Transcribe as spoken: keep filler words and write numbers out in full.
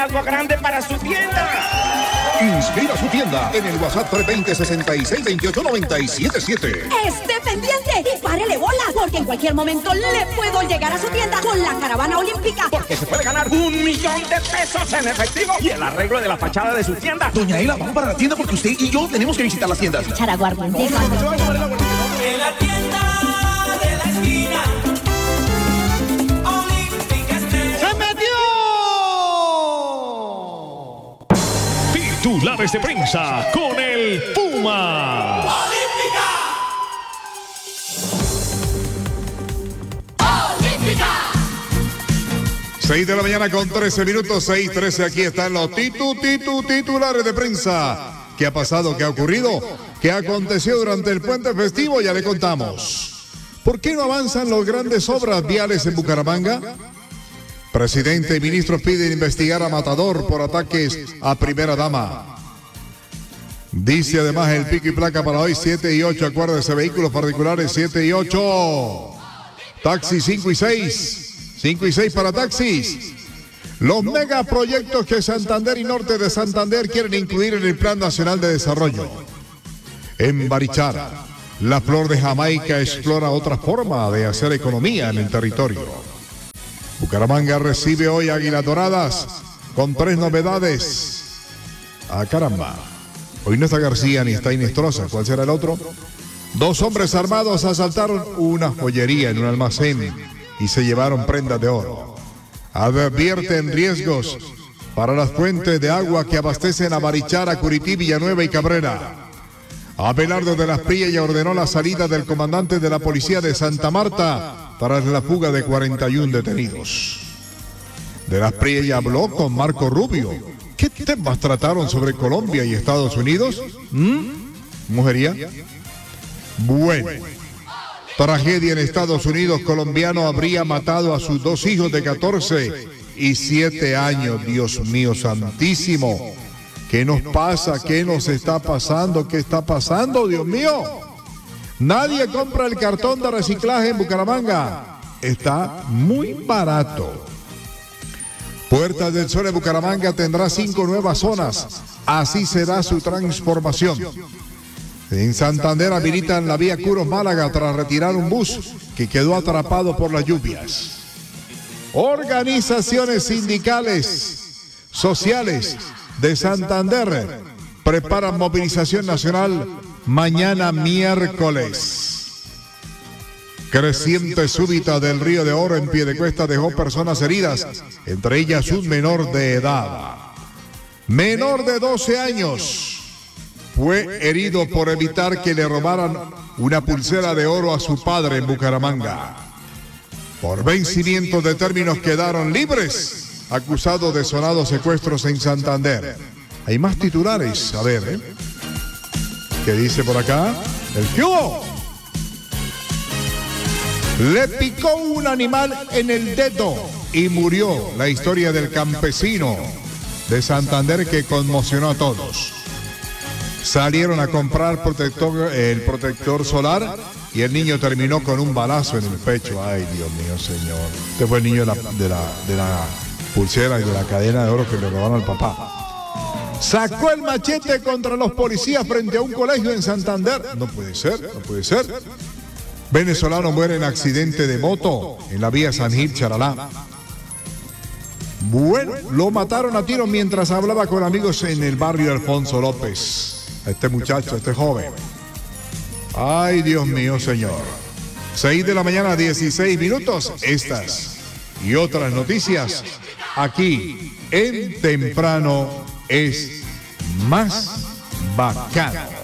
Algo grande para su tienda. Inspira su tienda en el WhatsApp tres dos cero, sesenta y seis, veintiocho, noventa y siete siete. Esté pendiente y párele bolas, porque en cualquier momento le puedo llegar a su tienda con la caravana olímpica. Porque se puede ganar un millón de pesos en efectivo y el arreglo de la fachada de su tienda. Doña Ela, vamos para la tienda porque usted y yo tenemos que visitar las tiendas. Charaguardo. En la tienda de la esquina. Titulares de prensa con el Puma. ¡Olímpica! ¡Olímpica! seis de la mañana con trece minutos, seis trece. Aquí están los titu, titu, titulares de prensa. ¿Qué ha pasado? ¿Qué ha ocurrido? ¿Qué aconteció durante el puente festivo? Ya le contamos. ¿Por qué no avanzan las grandes obras viales en Bucaramanga? Presidente y ministros piden investigar a Matador por ataques a primera dama. Dice además el pico y placa para hoy siete y ocho. Acuérdese, vehículos particulares siete y ocho. Taxis cinco y seis. cinco y seis para taxis. Los megaproyectos que Santander y Norte de Santander quieren incluir en el Plan Nacional de Desarrollo. En Barichara, la flor de Jamaica explora otra forma de hacer economía en el territorio. Bucaramanga recibe hoy Águilas Doradas con tres novedades. ¡Ah, caramba! Hoy no está García ni está Inestrosa. ¿Cuál será el otro? Dos hombres armados asaltaron una joyería en un almacén y se llevaron prendas de oro. Advierten riesgos para las fuentes de agua que abastecen a Barichara, Curití, Villanueva y Cabrera. Abelardo de las Priellas ordenó la salida del comandante de la policía de Santa Marta para la fuga de cuarenta y uno detenidos. De las Priellas habló con Marco Rubio. ¿Qué temas trataron sobre Colombia y Estados Unidos? ¿Mm? ¿Mujería? Bueno. Tragedia en Estados Unidos. Colombiano habría matado a sus dos hijos de catorce y siete años. Dios mío santísimo. ¿Qué nos pasa? ¿Qué nos está pasando? ¿Qué está pasando, Dios mío? Nadie compra el cartón de reciclaje en Bucaramanga. Está muy barato. Puertas del Sol en Bucaramanga tendrá cinco nuevas zonas. Así será su transformación. En Santander habilitan la vía Curos-Málaga tras retirar un bus que quedó atrapado por las lluvias. Organizaciones sindicales, sociales de Santander preparan movilización nacional mañana miércoles. Creciente súbita del Río de Oro en Piedecuesta dejó personas heridas, entre ellas un menor de edad. Menor de doce años fue herido por evitar que le robaran una pulsera de oro a su padre en Bucaramanga. Por vencimiento de términos quedaron libres, acusados de sonados secuestros en Santander. Hay más titulares, a ver, ¿eh? ¿Qué dice por acá? El que hubo. Le picó un animal en el dedo y murió. La historia del campesino de Santander que conmocionó a todos. Salieron a comprar protector, el protector solar y el niño terminó con un balazo en el pecho. Ay, Dios mío, señor. Este fue el niño de la, de la, de la pulsera y de la cadena de oro que le robaron al papá. Sacó el machete contra los policías frente a un colegio en Santander. No puede ser, no puede ser. Venezolano muere en accidente de moto en la vía San Gil Charalá. Bueno, lo mataron a tiros mientras hablaba con amigos en el barrio Alfonso López. A este muchacho, a este joven. Ay, Dios mío, señor. seis de la mañana, dieciséis minutos. Estas y otras noticias aquí en Temprano es Más Bacano.